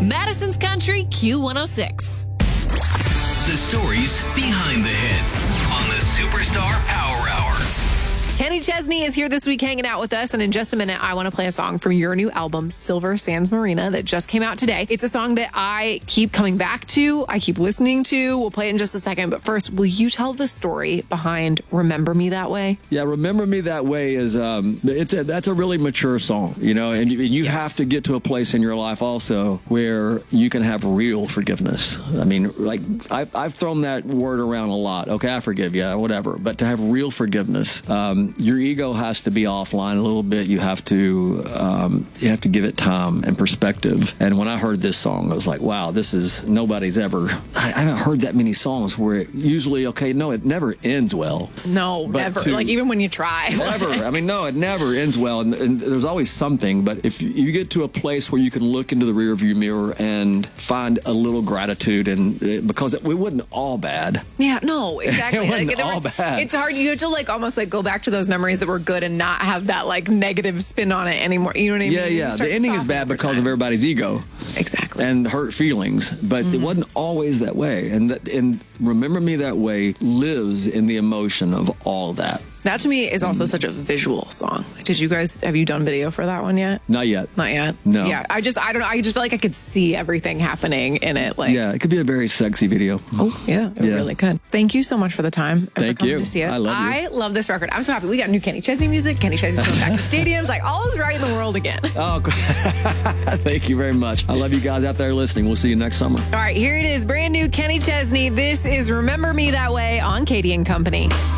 Madison's Country Q106. The stories behind the hits on the Superstar Power Hour. Kenny Chesney is here this week hanging out with us, and in just a minute, I want to play a song from your new album, Silver Sands Marina, that just came out today. It's a song that I keep coming back to, I keep listening to. We'll play it in just a second, but first, will you tell the story behind Remember Me That Way? Yeah, Remember Me That Way is that's a really mature song, you know, and you have to get to a place in your life also where you can have real forgiveness. I mean, like, I've thrown that word around a lot. Okay, I forgive you, whatever. But to have real forgiveness, your ego has to be offline a little bit. You have to give it time and perspective. And when I heard this song, I was like, wow, nobody's ever, I haven't heard that many songs where it usually, it never ends well. No, never. Like, even when you try. Never. I mean, no, it never ends well. And there's always something. But if you get to a place where you can look into the rearview mirror and find a little gratitude, and because it wasn't all bad. Yeah, no, exactly. It wasn't all bad. It's hard. You have to almost go back to those memories that were good and not have that negative spin on it anymore. You know what I mean? Yeah. The ending is bad because of everybody's ego. Exactly. And hurt feelings. But it wasn't always that way. And Remember Me That Way lives in the emotion of all of that. That to me is also such a visual song. Have you done video for that one yet? Not yet. Not yet? No. Yeah, I don't know. I just feel like I could see everything happening in it. Yeah, it could be a very sexy video. Oh, yeah, it really could. Thank you so much for the time. And Thank for coming you. To see us. I love this record. I'm so happy. We got new Kenny Chesney music. Kenny Chesney's coming back in stadiums. All is right in the world again. Oh, thank you very much. I love you guys out there listening. We'll see you next summer. All right, here it is. Brand new Kenny Chesney. This is Remember Me That Way on Katie & Company.